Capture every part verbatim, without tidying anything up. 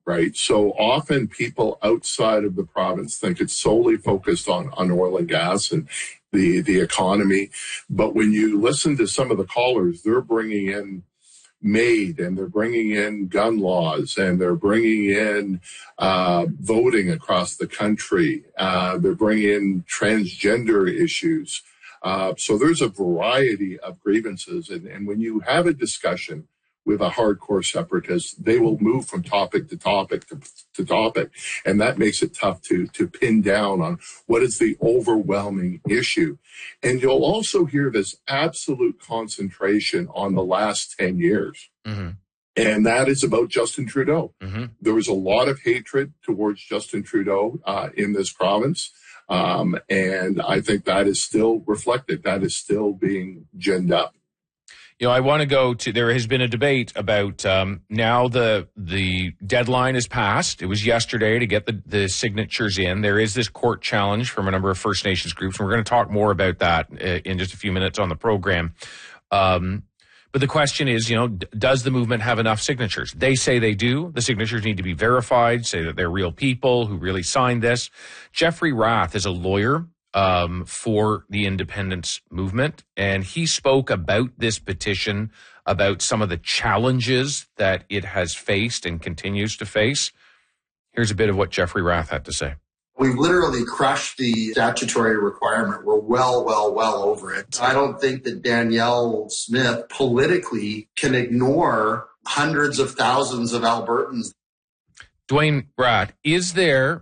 right? So often people outside of the province think it's solely focused on, on oil and gas and the, the economy. But when you listen to some of the callers, they're bringing in MAID, and they're bringing in gun laws, and they're bringing in uh, voting across the country. Uh, they're bringing in transgender issues. Uh, so there's a variety of grievances. And, and when you have a discussion with a hardcore separatist, they will move from topic to topic to, to topic. And that makes it tough to, to pin down on what is the overwhelming issue. And you'll also hear this absolute concentration on the last ten years. Mm-hmm. And that is about Justin Trudeau. Mm-hmm. There was a lot of hatred towards Justin Trudeau uh, in this province. Um, and I think that is still reflected. That is still being ginned up. You know, I want to go to, there has been a debate about um, now the the deadline is passed. It was yesterday to get the, the signatures in. There is this court challenge from a number of First Nations groups, and we're going to talk more about that in just a few minutes on the program. Um, but the question is, you know, d- does the movement have enough signatures? They say they do. The signatures need to be verified, say that they're real people who really signed this. Jeffrey Rath is a lawyer Um, for the independence movement. And he spoke about this petition, about some of the challenges that it has faced and continues to face. Here's a bit of what Jeffrey Rath had to say. We've literally crushed the statutory requirement. We're well, well, well over it. I don't think that Danielle Smith politically can ignore hundreds of thousands of Albertans. Dwayne Bratt, is there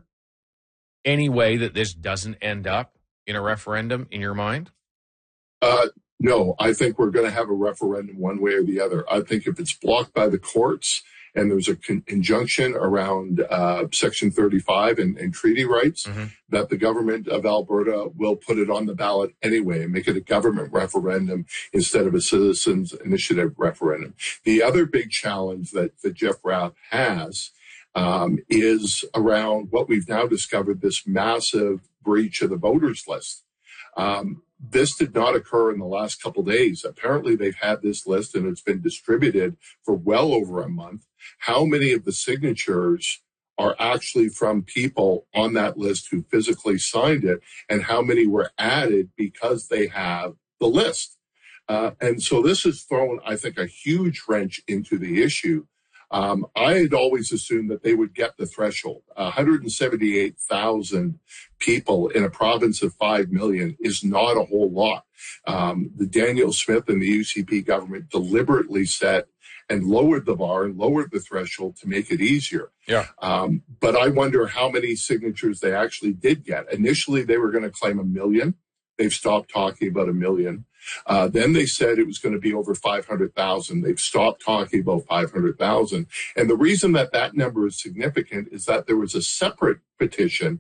any way that this doesn't end up in a referendum in your mind? Uh, no, I think we're going to have a referendum one way or the other. I think if it's blocked by the courts and there's a con- injunction around uh, Section thirty-five and, and treaty rights, mm-hmm. that the government of Alberta will put it on the ballot anyway and make it a government referendum instead of a citizens' initiative referendum. The other big challenge that, that Jeff Rath has um, is around what we've now discovered, this massive breach of the voters list. Um, this did not occur in the last couple of days. Apparently they've had this list and it's been distributed for well over a month. How many of the signatures are actually from people on that list who physically signed it, and how many were added because they have the list? Uh, and so this has thrown, I think, a huge wrench into the issue. Um, I had always assumed that they would get the threshold. one hundred seventy-eight thousand people in a province of five million is not a whole lot. Um, the Danielle Smith and the U C P government deliberately set and lowered the bar and lowered the threshold to make it easier. Yeah. Um, but I wonder how many signatures they actually did get. Initially, they were going to claim a million. They've stopped talking about a million. Uh, then they said it was going to be over five hundred thousand. They've stopped talking about five hundred thousand. And the reason that that number is significant is that there was a separate petition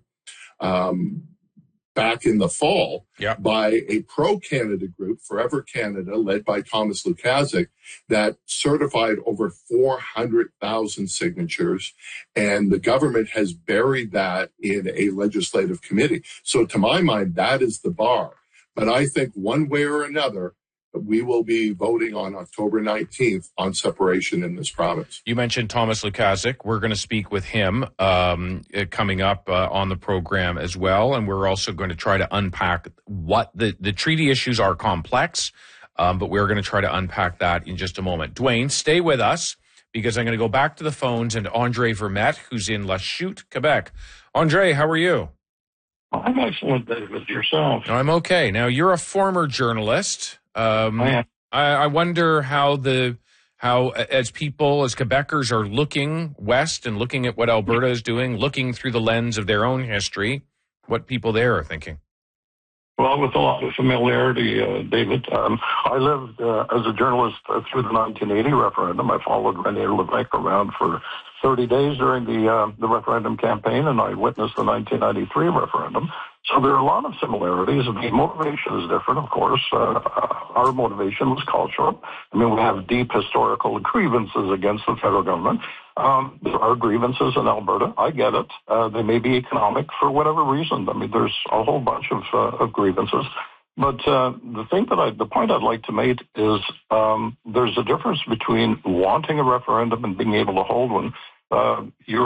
um, back in the fall yep. by a pro-Canada group, Forever Canada, led by Thomas Lukaszuk, that certified over four hundred thousand signatures. And the government has buried that in a legislative committee. So to my mind, that is the bar. But I think one way or another, we will be voting on October nineteenth on separation in this province. You mentioned Thomas Lukaszuk. We're going to speak with him um, coming up uh, on the program as well. And we're also going to try to unpack what the, the treaty issues are complex, um, but we're going to try to unpack that in just a moment. Dwayne, stay with us because I'm going to go back to the phones and Andre Vermette, who's in Lachute, Quebec. Andre, how are you? I'm excellent, David. Yourself? I'm okay. Now, you're a former journalist. Um, I, I, I wonder how the how as people, as Quebecers are looking west and looking at what Alberta is doing, looking through the lens of their own history, what people there are thinking. Well, with a lot of familiarity, uh, David. Um, I lived uh, as a journalist uh, through the nineteen eighty referendum. I followed René Lévesque around for thirty days during the uh, the referendum campaign, and I witnessed the nineteen ninety-three referendum. So there are a lot of similarities. The motivation is different, of course. Uh, our motivation was cultural. I mean, we have deep historical grievances against the federal government. Um, there are grievances in Alberta. I get it. Uh, they may be economic for whatever reason. I mean, there's a whole bunch of, uh, of grievances. But uh, the thing that I, the point I'd like to make is um, there's a difference between wanting a referendum and being able to hold one. Uh, you're